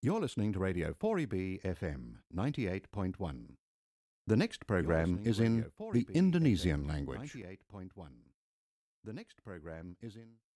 You're listening to Radio 4EB FM 98.1. The next program is in the Indonesian language. 98.1. The next program is in